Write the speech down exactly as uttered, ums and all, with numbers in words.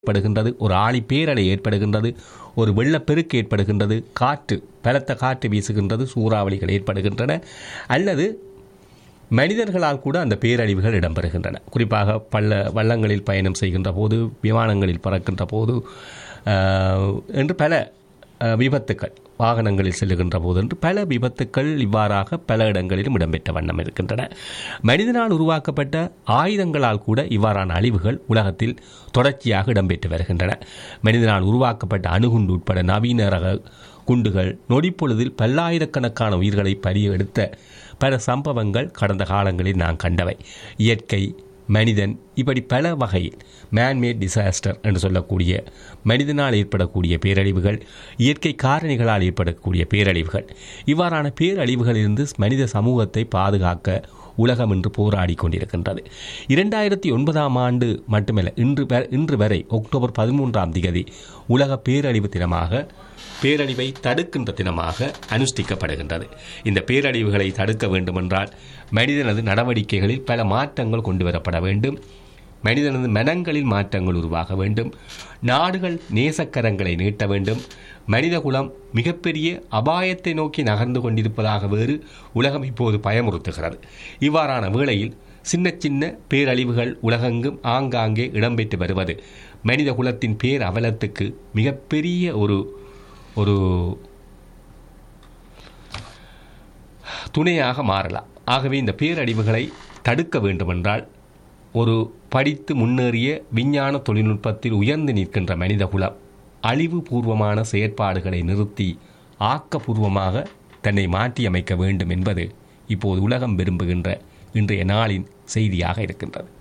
ஏற்படுகின்றது, ஒரு ஆழி பேரலை ஏற்படுகின்றது, ஒரு வெள்ளப்பெருக்கு ஏற்படுகின்றது, காற்று பலத்த காற்று வீசுகின்றது, சூறாவளிகள் ஏற்படுகின்றன, அல்லது மனிதர்களால் கூட அந்த பேரழிவுகள் இடம்பெறுகின்றன. குறிப்பாக பள்ள வள்ளங்களில் பயணம் செய்கின்ற போது, விமானங்களில் பறக்கின்ற போது என்று பல விபத்துக்கள், வாகனங்களில் செல்லுகின்ற போது என்று பல விபத்துக்கள் இவ்வாறாக பல இடங்களிலும் இடம்பெற்ற வண்ணம் இருக்கின்றன. மனிதனால் உருவாக்கப்பட்ட ஆயுதங்களால் கூட இவ்வாறான அழிவுகள் உலகத்தில் தொடர்ச்சியாக இடம்பெற்று வருகின்றன. மனிதனால் உருவாக்கப்பட்ட அணுகுண்டு உட்பட நவீன ரக குண்டுகள் நொடிப்பொழுதில் பல்லாயிரக்கணக்கான உயிர்களை பறிய எடுத்த பல சம்பவங்கள் கடந்த காலங்களில் நாம் கண்டவை. இயற்கை, மனிதன், இப்படி பல வகையில் மேன்மேட் டிசாஸ்டர் என்று சொல்லக்கூடிய மனிதனால் ஏற்படக்கூடிய பேரழிவுகள், இயற்கை காரணிகளால் ஏற்படக்கூடிய பேரழிவுகள், இவ்வாறான பேரழிவுகளிலிருந்து மனித சமூகத்தை பாதுகாக்க உலகம் இன்று போராடி கொண்டிருக்கின்றது. இரண்டாயிரத்தி ஒன்பதாம் ஆண்டு மட்டுமல்ல, இன்று இன்று வரை அக்டோபர் பதிமூன்றாம் தேதி உலக பேரழிவு தினமாக, பேரழிவை தடுக்கின்ற தினமாக அனுஷ்டிக்கப்படுகின்றது. இந்த பேரழிவுகளை தடுக்க வேண்டுமென்றால் மனிதனது நடவடிக்கைகளில் பல மாற்றங்கள் கொண்டு வரப்பட வேண்டும். மனிதனது மனங்களில் மாற்றங்கள் உருவாக வேண்டும். நாடுகள் நேசக்கரங்களை நீட்ட வேண்டும். மனிதகுலம் மிகப்பெரிய அபாயத்தை நோக்கி நகர்ந்து கொண்டிருப்பதாக வேறு உலகம் இப்போது பயமுறுத்துகிறது. இவ்வாறான வேளையில் சின்ன சின்ன பேரழிவுகள் உலகெங்கும் ஆங்காங்கே இடம்பெற்று வருவது மனித குலத்தின் பேர் அவலத்துக்கு மிகப்பெரிய ஒரு ஒரு துணையாக மாறலாம். ஆகவே இந்த பேரழிவுகளை தடுக்க வேண்டுமென்றால் ஒரு படித்து முன்னேறிய விஞ்ஞான தொழில்நுட்பத்தில் உயர்ந்து நிற்கின்ற மனிதகுலம் அழிவுபூர்வமான செயற்பாடுகளை நிறுத்தி ஆக்கப்பூர்வமாக தன்னை மாற்றியமைக்க வேண்டும் என்பது இப்போது உலகம் விரும்புகின்ற இன்றைய நாளின் செய்தியாக இருக்கின்றது.